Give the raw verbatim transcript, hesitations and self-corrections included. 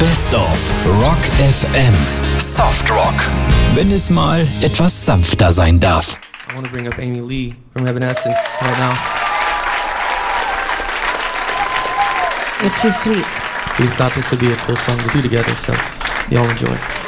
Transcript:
Best of Rock F M. Soft Rock. Wenn es mal etwas sanfter sein darf. I want to bring up Amy Lee from Evanescence right now. You're too sweet. We thought this would be a cool song to do together, so y'all enjoy.